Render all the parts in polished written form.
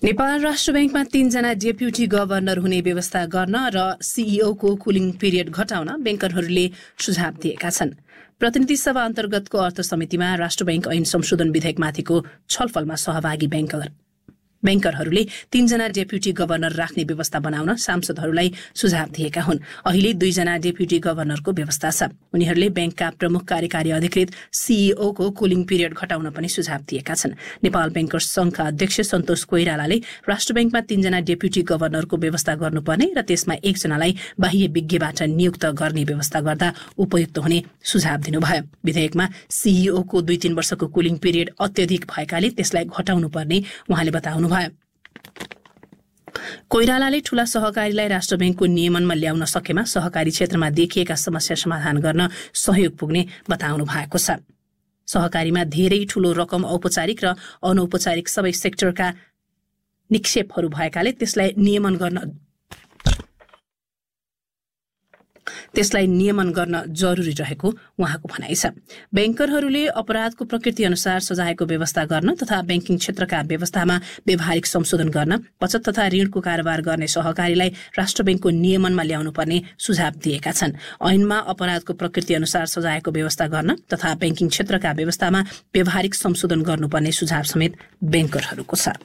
नेपाल राष्ट्र बैंकमा 3 जना deputy governor हुने व्यवस्था गर्न र सीईओ को कुलिङ पिरियड घटाउन बैंकरहरूले सुझाव दिएका छन्। प्रतिनिधि सभा अन्तर्गतको अर्थ समितिमा राष्ट्र बैंक ऐन संशोधन विधेयकमाथिको छलफलमा सहभागी बैंकरहरूले 3 जना डेप्युटी गभर्नर राख्ने व्यवस्था बनाउन सांसदहरूलाई सुझाव दिएका हुन्। अहिले 2 जना डेप्युटी गभर्नरको व्यवस्था छ। उनीहरूले बैंकका प्रमुख कार्यकारी अधिकृत सीईओ को कुलिङ पिरियड घटाउन पनि सुझाव दिएका छन्। नेपाल बैंकर्स संघका अध्यक्ष सन्तोष कोइरालाले राष्ट्र बैंकमा 3 जना डेप्युटी गभर्नरको व्यवस्था गर्नुपर्ने र त्यसमा 1 जनालाई बाह्य विज्ञबाट नियुक्त गर्ने व्यवस्था गर्दा उपयुक्त हुने सुझाव दिनुभयो। विधेयकमा सीईओ को 2-3 वर्षको कुलिङ पिरियड अत्यधिक भएकाले त्यसलाई घटाउनु पर्ने उहाँले बताउनु। कोइरालाले ठूला सहकारीलाई राष्ट्र बैंकको नियमनमा ल्याउन सकेमा सहकारी क्षेत्रमा देखिएका समस्या समाधान गर्न सहयोग पुग्ने बताउनु भएको छ। सहकारीमा धेरै ठूलो रकम औपचारिक र अनौपचारिक सबै सेक्टरका निक्षेपहरू भएकाले त्यसलाई नियमन गर्न जरुरी रहेको उहाँको भनाइ छ। बैंकरहरूले अपराधको प्रकृति अनुसार सजायको व्यवस्था गर्न तथा बैंकिङ क्षेत्रका व्यवस्थामा व्यावहारिक संशोधन गर्न बचत तथा ऋणको कारोबार गर्ने सहकारीलाई राष्ट्र बैंकको नियमनमा ल्याउनु पर्ने सुझाव दिएका छन्। ऐनमा अपराधको प्रकृति अनुसार सजायको व्यवस्था गर्न तथा बैंकिङ क्षेत्रका व्यवस्थामा व्यावहारिक संशोधन गर्नुपर्ने सुझाव समेत बैंकरहरूको छ।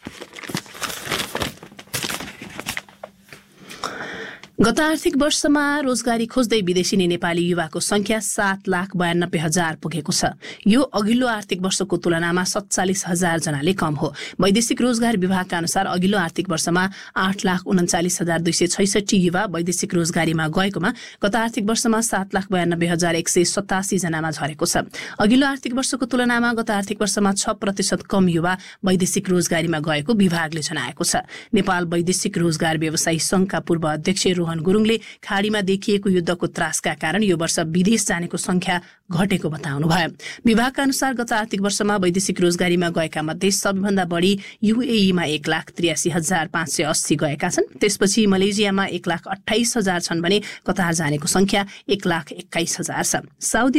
गत आर्थिक वर्षमा रोजगारी खोज्दै विदेशी नेपाली युवाको संख्या 7,92,000 पुगेको छ। यो अघिल्लो आर्थिक वर्षको तुलनामा 47,000 जनाले कम हो। वैदेशिक रोजगार विभागका अनुसार अघिल्लो आर्थिक वर्षमा 8,39,266 युवा वैदेशिक रोजगारीमा गएकोमा गत आर्थिक वर्षमा 7,92,187 जनामा झरेको छ। अघिल्लो आर्थिक वर्षको तुलनामा गत आर्थिक वर्षमा 6% कम युवा वैदेशिक रोजगारीमा गएको विभागले जनाएको छ। नेपाल वैदेशिक रोजगार व्यवसायी संघका पूर्व अध्यक्ष रोहन गुरुङले खाडीमा देखिएको युद्धको त्रासका कारण यो वर्ष विदेश जानेको संख्या घटेको बताउनुभयो। विभागका अनुसार गत आर्थिक वर्षमा वैदेशिक रोजगारीमा गएका मध्ये सबैभन्दा बढी यूएईमा 1,83,580 गएका छन्। त्यसपछि मलेसियामा 1,28,000 छन् भने कतार जानेको संख्या 1,21,000 छ। साउदी